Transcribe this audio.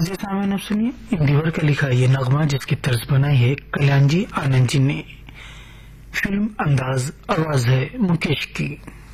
जी सामने आप सुनिए दिवर का लिखा ये नगमा जिसकी तर्ज बनाई है कल्याण जी आनंद जी ने। फिल्म अंदाज आवाज है मुकेश की।